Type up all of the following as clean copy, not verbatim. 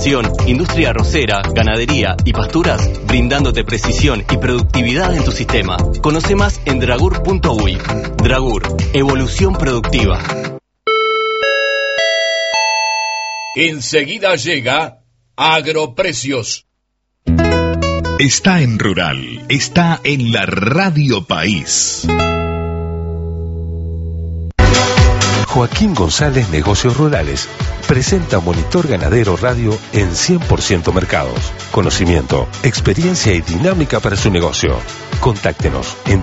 alimentación, industria arrocera, ganadería y pasturas, brindándote precisión y productividad en tu sistema. Conoce más en dragur.uy. Dragur, evolución productiva. Enseguida llega Agroprecios. Está en Rural, está en la Radio País. Joaquín González Negocios Rurales presenta Monitor Ganadero Radio en 100% Mercados. Conocimiento, experiencia y dinámica para su negocio. Contáctenos en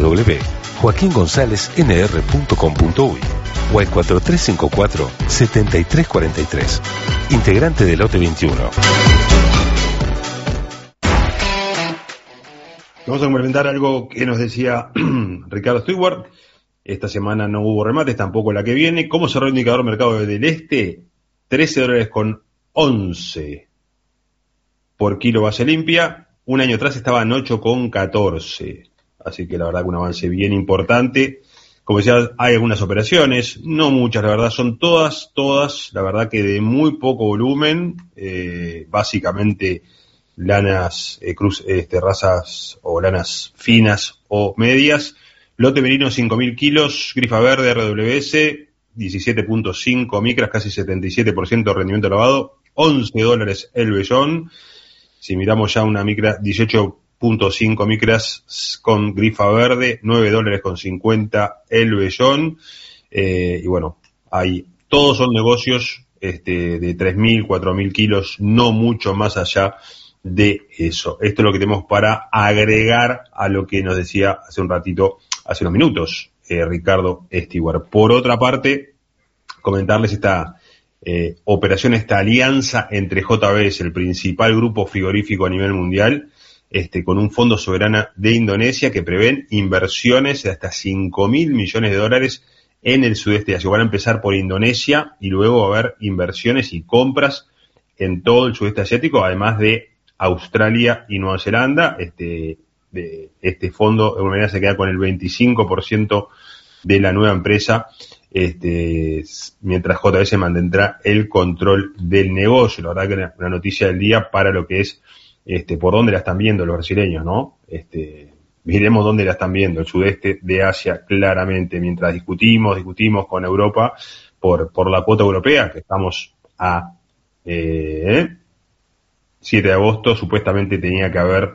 www.joaquingonzalesnr.com.uy o al 4354-7343. Integrante del lote 21. Vamos a complementar algo que nos decía Ricardo Stewart. Esta semana no hubo remates, tampoco la que viene. ¿Cómo cerró el indicador mercado del este? $13.11 por kilo base limpia. Un año atrás estaba en 8,14. Así que la verdad que un avance bien importante. Como decía, hay algunas operaciones, no muchas, la verdad, son todas, la verdad que de muy poco volumen, básicamente lanas, razas o lanas finas o medias. Lote merino 5.000 kilos, grifa verde RWS, 17.5 micras, casi 77% de rendimiento elevado, $11 el vellón. Si miramos ya una micra, 18.5 micras con grifa verde, $9.50 el vellón. Y bueno, todos son negocios de 3.000, 4.000 kilos, no mucho más allá de eso. Esto es lo que tenemos para agregar a lo que nos decía hace unos minutos, Ricardo Stewart. Por otra parte, comentarles esta operación, esta alianza entre JBS, el principal grupo frigorífico a nivel mundial, con un fondo soberano de Indonesia que prevén inversiones de hasta $5.000 millones en el sudeste de Asia. Van a empezar por Indonesia y luego va a haber inversiones y compras en todo el sudeste asiático, además de Australia y Nueva Zelanda. Este fondo de alguna manera se queda con el 25% de la nueva empresa, mientras JBS mantendrá el control del negocio. La verdad que una noticia del día para lo que es por dónde la están viendo los brasileños, ¿no? Miremos dónde la están viendo, el sudeste de Asia, claramente, mientras discutimos con Europa por la cuota europea, que estamos a 7 de agosto, supuestamente tenía que haber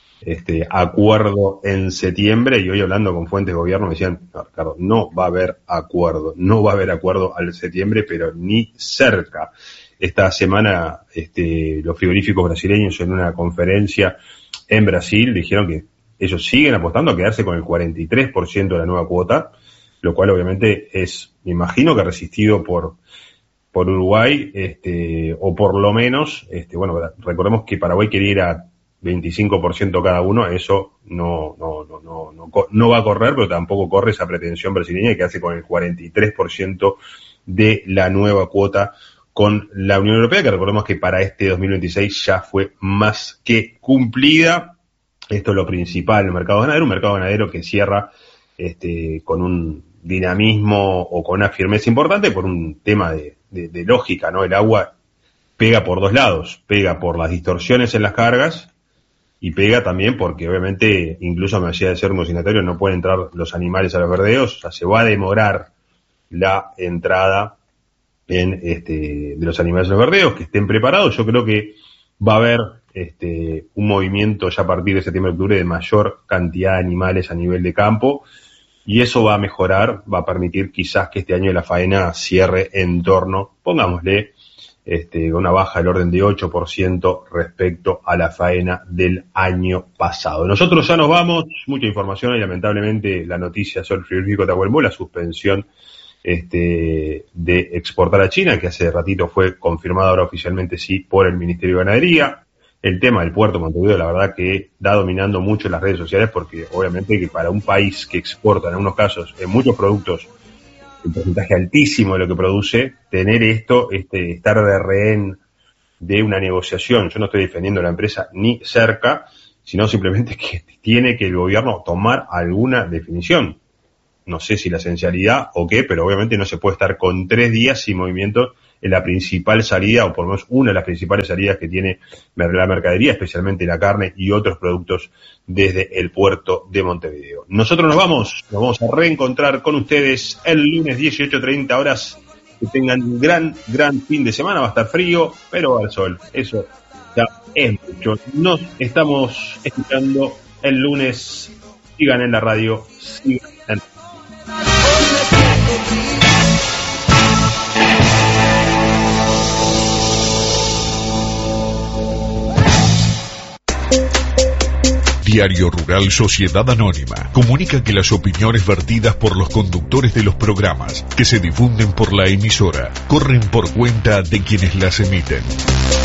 acuerdo en septiembre, y hoy hablando con fuentes de gobierno me decían, no, Ricardo, no va a haber acuerdo al septiembre, pero ni cerca. Esta semana los frigoríficos brasileños en una conferencia en Brasil dijeron que ellos siguen apostando a quedarse con el 43% de la nueva cuota, lo cual obviamente me imagino que resistido por Uruguay, o por lo menos, bueno, recordemos que Paraguay quería ir a 25% cada uno, eso no va a correr, pero tampoco corre esa pretensión brasileña de quedarse con el 43% de la nueva cuota con la Unión Europea, que recordemos que para este 2026 ya fue más que cumplida. Esto es lo principal, un mercado ganadero que cierra con un dinamismo o con una firmeza importante por un tema de lógica, ¿no? El agua pega por dos lados, pega por las distorsiones en las cargas y pega también porque obviamente incluso a medida de ser consignatorio no pueden entrar los animales a los verdeos, o sea, se va a demorar la entrada de los animales a los verdeos, que estén preparados. Yo creo que va a haber un movimiento ya a partir de septiembre-octubre de mayor cantidad de animales a nivel de campo, y eso va a mejorar, va a permitir quizás que este año la faena cierre en torno, pongámosle, una baja del orden de 8% respecto a la faena del año pasado. Nosotros ya nos vamos, mucha información y lamentablemente la noticia sobre el frigorífico Tahuelmbó, la suspensión de exportar a China, que hace ratito fue confirmado ahora oficialmente sí por el Ministerio de Ganadería. El tema del puerto de Montevideo, la verdad que da dominando mucho las redes sociales, porque obviamente que para un país que exporta en algunos casos en muchos productos un porcentaje altísimo de lo que produce, tener esto, estar de rehén de una negociación. Yo no estoy defendiendo a la empresa ni cerca, sino simplemente que tiene que el gobierno tomar alguna definición. No sé si la esencialidad o qué, pero obviamente no se puede estar con 3 días sin movimiento la principal salida, o por lo menos una de las principales salidas que tiene la mercadería, especialmente la carne y otros productos desde el puerto de Montevideo. Nosotros nos vamos a reencontrar con ustedes el lunes 18:30 horas. Que tengan un gran fin de semana. Va a estar frío, pero al sol. Eso ya es mucho. Nos estamos escuchando el lunes. Sigan en la radio. Sigan en... Diario Rural Sociedad Anónima comunica que las opiniones vertidas por los conductores de los programas que se difunden por la emisora corren por cuenta de quienes las emiten.